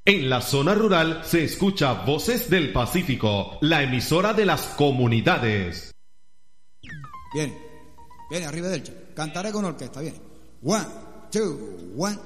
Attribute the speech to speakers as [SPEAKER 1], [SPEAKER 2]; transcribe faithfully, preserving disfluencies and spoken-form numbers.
[SPEAKER 1] En la zona rural se escucha Voces del Pacífico, la emisora de las comunidades.
[SPEAKER 2] Viene, viene, arriba del Cantaré con orquesta, viene. One, two, one.